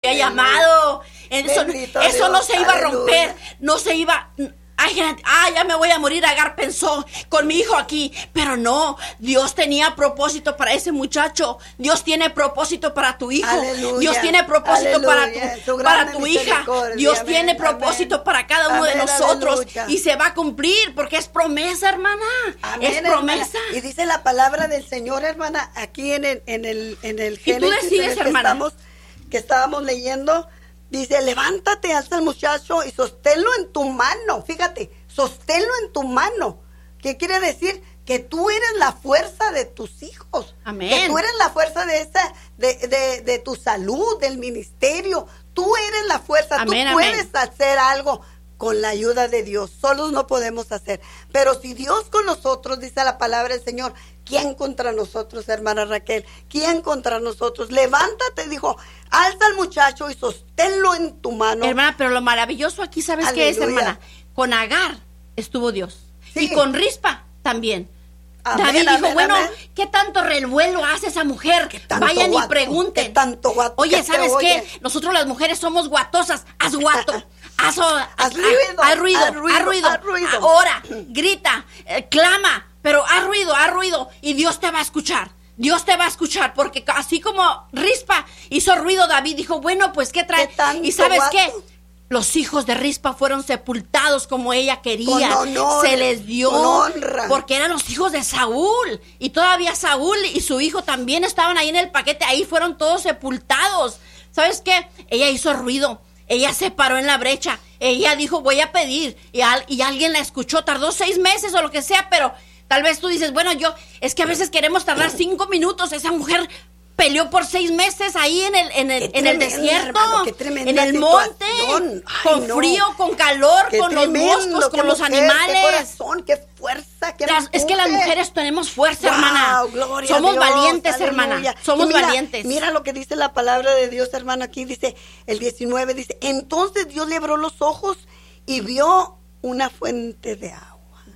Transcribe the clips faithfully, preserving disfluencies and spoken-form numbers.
había llamado. Eso, eso no se iba a romper, aleluya. no se iba... Ay, ah, ya me voy a morir, Agar pensó, con mi hijo aquí. Pero no, Dios tenía propósito para ese muchacho. Dios tiene propósito para tu hijo. Aleluya. Dios tiene propósito Aleluya. para tu, Su para gran tu hija. misericordia. Dios Amén. tiene propósito Amén. para cada uno Amén. de nosotros. Aleluya. Y se va a cumplir, porque es promesa, hermana. Amén, es promesa. hermana. Y dice la palabra del Señor, hermana, aquí en el, en el, en el Y tú Génesis decides, en el que hermana. estamos, que estábamos leyendo, dice, levántate, alza al muchacho y sosténlo en tu mano. Fíjate, sosténlo en tu mano. ¿Qué quiere decir? Que tú eres la fuerza de tus hijos. Amén. Que tú eres la fuerza de esa, de, de, de tu salud, del ministerio. Tú eres la fuerza. Amén, tú puedes amén. hacer algo con la ayuda de Dios. Solos no podemos hacer. Pero si Dios con nosotros, dice la palabra del Señor, ¿quién contra nosotros, hermana Raquel? ¿Quién contra nosotros? Levántate, dijo, alza al muchacho y sosténlo en tu mano. Hermana, pero lo maravilloso aquí, ¿sabes qué es, Aleluya. hermana? Con Agar estuvo Dios. Sí. Y con Rispa también. Amén, David amén, dijo, bueno, amén. ¿qué tanto revuelo hace esa mujer? tanto Vayan guato, y pregunten. qué tanto guato Oye, que se ¿sabes oye? qué? Nosotros las mujeres somos guatosas. Haz guato. Haz, Haz ruido, haz ruido, haz ruido, haz ruido. haz ruido. Ahora, grita, eh, clama, pero haz ruido, haz ruido. Y Dios te va a escuchar. Dios te va a escuchar, porque así como Rispa hizo ruido, David dijo, bueno, pues, ¿qué trae? ¿Qué tanto ¿Y sabes guato? qué? Los hijos de Rispa fueron sepultados como ella quería. Con honor, se les dio con honra. porque eran los hijos de Saúl. Y todavía Saúl y su hijo también estaban ahí en el paquete. Ahí fueron todos sepultados. ¿Sabes qué? Ella hizo ruido. Ella se paró en la brecha. Ella dijo, voy a pedir. Y, al, y alguien la escuchó. Tardó seis meses o lo que sea, pero tal vez tú dices, bueno, yo, es que a veces queremos tardar cinco minutos. Esa mujer peleó por seis meses ahí en el, en el, Qué en el tremendo, desierto, hermano, qué tremenda en el situación. monte, Ay, con no. frío, con calor, Qué con los tremendo, moscos, qué con los mujer, animales. Qué corazón, qué fuerza, qué Las- es que las empuje. mujeres tenemos fuerza, Wow, hermana. gloria a Somos Dios, valientes, aleluya. hermana. Somos Y mira, valientes. Mira lo que dice la palabra de Dios, hermano. Aquí dice el diecinueve, dice, entonces Dios le abrió los ojos y vio una fuente de agua.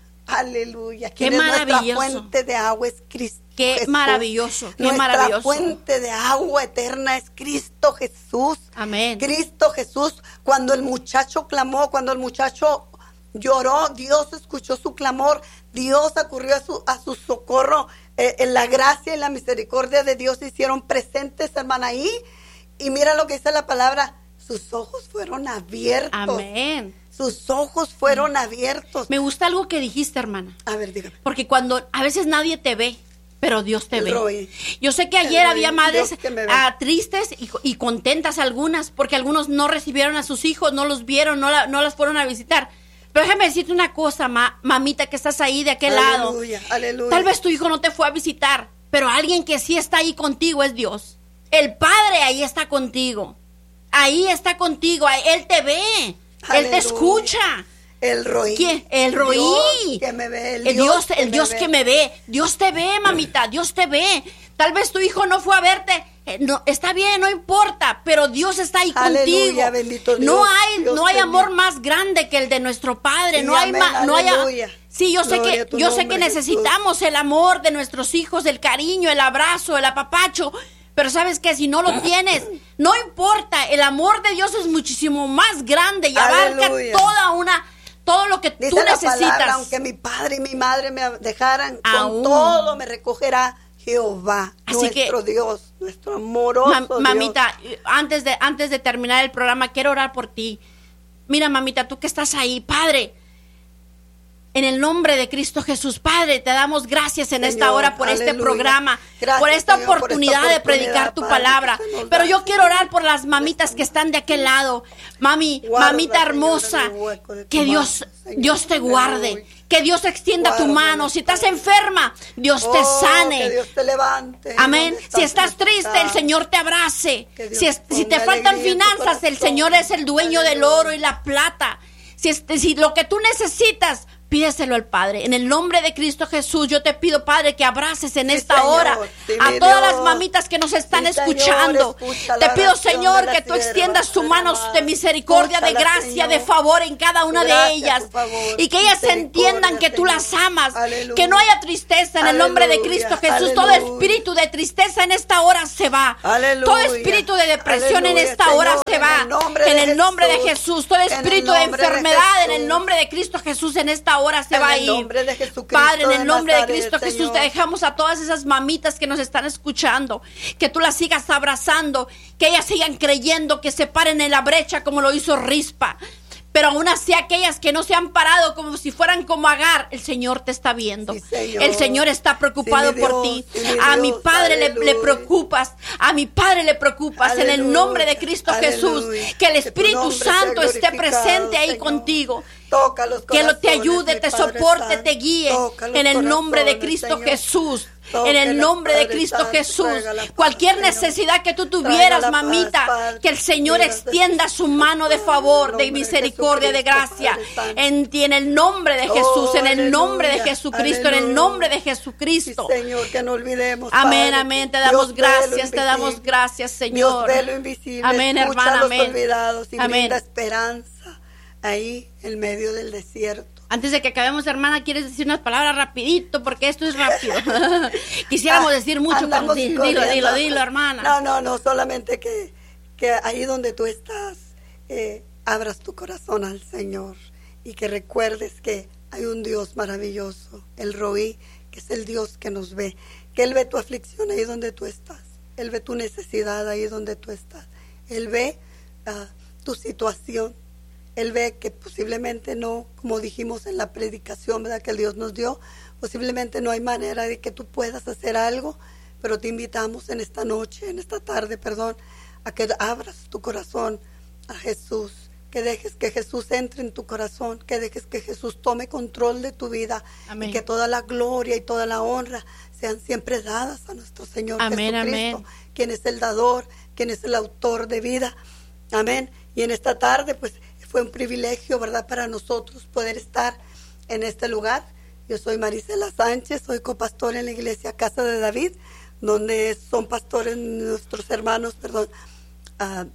Aleluya. Qué ¿Quién es nuestra maravilloso. fuente de agua? Es Cristo Qué Jesús. maravilloso, qué Nuestra maravilloso. fuente de agua eterna es Cristo Jesús. Amén. Cristo Jesús. Cuando el muchacho clamó, cuando el muchacho lloró, Dios escuchó su clamor. Dios acudió a su, a su socorro. Eh, en la gracia y la misericordia de Dios se hicieron presentes, hermana, ahí. Y mira lo que dice la palabra. Sus ojos fueron abiertos. Amén. Sus ojos fueron abiertos. Me gusta algo que dijiste, hermana. A ver, dígame. Porque cuando a veces nadie te ve, pero Dios te El ve. Roy. Yo sé que El ayer Roy, había madres Dios que me ve. ah, tristes y, y contentas algunas, porque algunos no recibieron a sus hijos, no los vieron, no, la- no las fueron a visitar. Pero déjame decirte una cosa, ma- mamita, que estás ahí de aquel lado. Aleluya, aleluya. Tal vez tu hijo no te fue a visitar, pero alguien que sí está ahí contigo es Dios. El Padre ahí está contigo. Ahí está contigo, ahí- Él te ve, Él Aleluya. te escucha. El Roí. ¿Quién? El Roí. Dios que me ve. El, El Dios, el Dios ve. que me ve. Dios te ve, mamita. Dios te ve. Tal vez tu hijo no fue a verte. eh, no, está bien, no importa. Pero Dios está ahí Aleluya, contigo. bendito Dios. No hay, Dios no hay te amor bendiga. más grande que el de nuestro Padre. Sí, no hay amén, más, no hay. aleluya. Sí, yo sé Gloria que, a tu yo sé nombre, que necesitamos el amor de nuestros hijos, el cariño, el abrazo, el apapacho. Pero sabes que si no lo tienes, no importa. El amor de Dios es muchísimo más grande y abarca Aleluya. toda una, todo lo que Dice tú la necesitas. palabra, aunque mi padre y mi madre me dejaran, Aún. con todo me recogerá Jehová, Así nuestro que- Dios, nuestro amoroso Ma- Dios. mamita, antes de, antes de terminar el programa, quiero orar por ti. Mira, mamita, tú que estás ahí, Padre, en el nombre de Cristo Jesús, Padre, te damos gracias en esta Señor, hora por este aleluya. programa, Gracias, por esta Señor, por esta oportunidad de predicar oportunidad, tu Padre, palabra. que se nos Pero da. yo quiero orar por las mamitas que están de aquel lado. Mami, Guarda, mamita Señor, hermosa, en el hueco de tu que Dios, mano, Señor. Dios te guarde. Aleluya. Que Dios extienda tu Guarda, mano. Si estás enferma, Dios te Oh, sane. que Dios te levante. Amén. ¿Dónde Si estás triste, el necesitado? Señor te abrace. Que Dios Si, es- si te ponga faltan alegría en tu finanzas, el corazón. Señor es el dueño del Aleluya. oro y la plata. Si, es- si lo que tú necesitas, Pídeselo al Padre. En el nombre de Cristo Jesús, yo te pido, Padre, que abraces en Sí, esta Señor. hora Sí, a mi todas Dios. las mamitas que nos están Sí, Señor, escuchando. escucha Te la pido, oración Señor, de la que tú sierva, extiendas tus manos Señor. de misericordia, de Escúchala, gracia, Señor. de favor en cada una de Gracias, ellas. por favor. Y que ellas Misericordia, entiendan que tú las Señor. amas. Aleluya. Que no haya tristeza en el nombre de Aleluya, Cristo Jesús. Todo aleluya. espíritu de tristeza en esta hora se va. Aleluya. Todo espíritu de depresión en Aleluya, esta hora Señor, se en va. el nombre En de el nombre de Jesús. Jesús. Todo En el espíritu de nombre de enfermedad en el Jesús. nombre de Cristo Jesús en esta hora se En va a el ir. nombre de Jesucristo Padre, en el de nombre de Nazaret, Cristo Jesús, Señor. te dejamos a todas esas mamitas que nos están escuchando, que tú las sigas abrazando, que ellas sigan creyendo, que se paren en la brecha como lo hizo Rispa. Pero aún así aquellas que no se han parado como si fueran como Agar, el Señor te está viendo. Sí, Señor. El Señor está preocupado Sí, mi por Dios, ti. sí, mi A mi Dios, Padre le, le aleluya. preocupas. A mi Padre le preocupas. En el Aleluya, nombre de Cristo Jesús. aleluya. Que el Que tu Espíritu nombre sea Santo esté glorificado, presente ahí Señor. contigo. Toca los Que lo te corazones, ayude, mi te Padre soporte, Santo. te guíe. Toca los En el nombre de corazones, Cristo Señor. Jesús. Toca En el la nombre de Padre Cristo Santo, Jesús. traiga la paz, Cualquier Señor. necesidad que tú Traiga tuvieras, la paz, mamita, Padre. que el Señor Gracias, extienda su mano de favor, En el de nombre de misericordia, de Jesucristo, gracia. Padre Santo. En ti, en el nombre de Oh, Jesús, en el nombre de aleluya, Jesucristo, en el aleluya. nombre de Sí, Jesucristo. Señor, que no olvidemos. Amén, Padre, amén. Te Dios damos ve lo gracias, te damos invisible. gracias, Dios Señor. ve lo invisible. Amén, Escucha hermana, a los amén. olvidados y Amén. brinda esperanza ahí en medio del desierto. Antes de que acabemos, hermana, ¿quieres decir unas palabras rapidito? Porque esto es rápido. Quisiéramos Ah, decir mucho, pero andamos di- dilo, corriendo. dilo, dilo, hermana. No, no, no, solamente que, que ahí donde tú estás, eh, abras tu corazón al Señor y que recuerdes que hay un Dios maravilloso, el Roí, que es el Dios que nos ve, que Él ve tu aflicción ahí donde tú estás, Él ve tu necesidad ahí donde tú estás, Él ve uh, tu situación. Él ve que posiblemente no, como dijimos en la predicación, ¿verdad?, que el Dios nos dio, posiblemente no hay manera de que tú puedas hacer algo, pero te invitamos en esta noche, en esta tarde, perdón, a que abras tu corazón a Jesús, que dejes que Jesús entre en tu corazón, que dejes que Jesús tome control de tu vida. Amén. Y que toda la gloria y toda la honra sean siempre dadas a nuestro Señor Amén, Jesucristo, amén. quien es el dador, quien es el autor de vida. Amén. Y en esta tarde, pues, fue un privilegio, ¿verdad?, para nosotros poder estar en este lugar. Yo soy Marisela Sánchez, soy copastora en la iglesia Casa de David, donde son pastores nuestros hermanos, perdón, uh,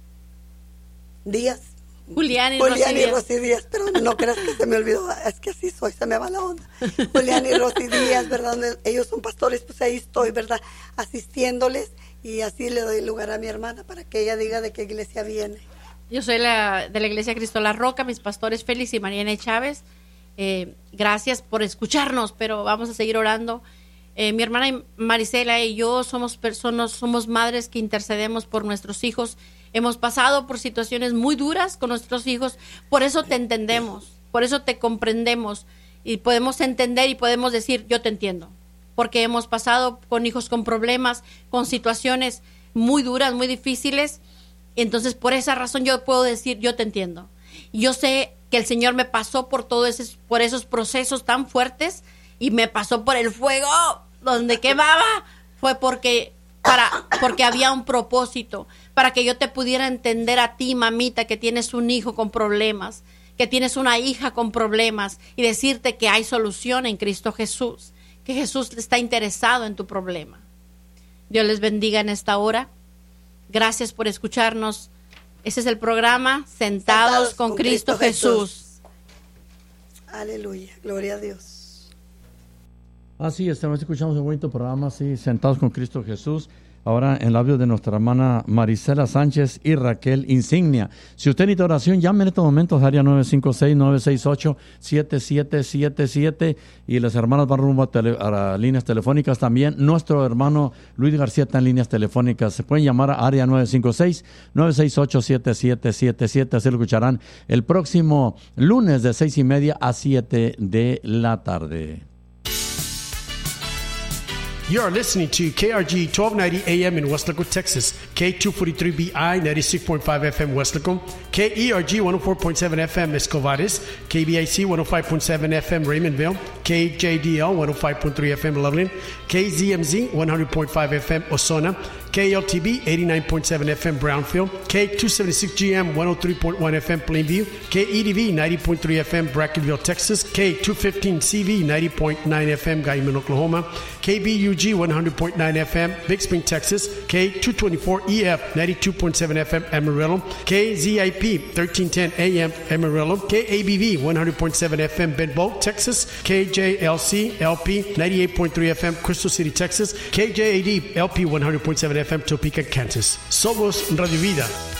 Díaz. Julián y Julián Rosy y Díaz. Rosy Díaz, pero no creas que se me olvidó, es que así soy, se me va la onda. Julián y Rosy Díaz, ¿verdad? Donde ellos son pastores, pues ahí estoy, ¿verdad?, asistiéndoles, y así le doy lugar a mi hermana para que ella diga de qué iglesia viene. Yo soy la, de la Iglesia Cristo La Roca, mis pastores Félix y Mariana Chávez. Eh, gracias por escucharnos, pero vamos a seguir orando. Eh, mi hermana Marisela y yo somos personas, somos madres que intercedemos por nuestros hijos. Hemos pasado por situaciones muy duras con nuestros hijos, por eso te entendemos, por eso te comprendemos y podemos entender y podemos decir, yo te entiendo, porque hemos pasado con hijos con problemas, con situaciones muy duras, muy difíciles. Entonces, por esa razón yo puedo decir, yo te entiendo. Yo sé que el Señor me pasó por todos esos, por esos procesos tan fuertes y me pasó por el fuego donde quemaba. Fue porque, para, porque había un propósito, para que yo te pudiera entender a ti, mamita, que tienes un hijo con problemas, que tienes una hija con problemas y decirte que hay solución en Cristo Jesús, que Jesús está interesado en tu problema. Dios les bendiga en esta hora. Gracias por escucharnos. Ese es el programa Sentados, Sentados con, con Cristo, Cristo Jesús. Jesús. Aleluya, gloria a Dios. Así es, estamos escuchando un bonito programa, sí, Sentados con Cristo Jesús. Ahora en labios de nuestra hermana Marisela Sánchez y Raquel Insignia. Si usted necesita oración, llame en estos momentos, área nueve cinco seis, nueve seis ocho, siete siete siete siete, y las hermanas van rumbo a, tele, a líneas telefónicas también. Nuestro hermano Luis García está en líneas telefónicas. Se pueden llamar a área nueve cinco seis, nueve seis ocho, siete siete siete siete. Así lo escucharán el próximo lunes de seis y media a siete de la tarde. You are listening to K R G twelve ninety A M in Weslaco, Texas, K two forty-three B I ninety-six point five F M Weslaco, K E R G one oh four point seven F M Escovares, K B I C one oh five point seven F M Raymondville, K J D L one oh five point three F M Loveland, K Z M Z one hundred point five F M Osona, K L T B eighty-nine point seven F M Brownfield, K two seventy-six G M one oh three point one F M Plainview, K E D V ninety point three F M Brackenville, Texas, K two fifteen C V ninety point nine F M Guyman, Oklahoma, K B U G one hundred point nine F M Big Spring, Texas, K two twenty-four E F ninety-two point seven F M Amarillo, K Z I P thirteen ten A M Amarillo, K A B V one hundred point seven F M Benbow, Texas, K J L C L P ninety-eight point three F M Crystal City, Texas, K J A D L P one hundred point seven F M Topeka, Kansas. Somos Radio Vida.